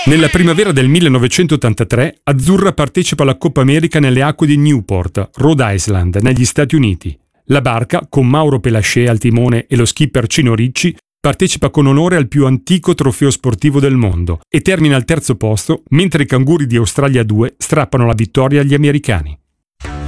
Nella primavera del 1983, Azzurra partecipa alla Coppa America nelle acque di Newport, Rhode Island, negli Stati Uniti. La barca, con Mauro Pelasché al timone e lo skipper Cino Ricci, partecipa con onore al più antico trofeo sportivo del mondo e termina al terzo posto, mentre i canguri di Australia 2 strappano la vittoria agli americani.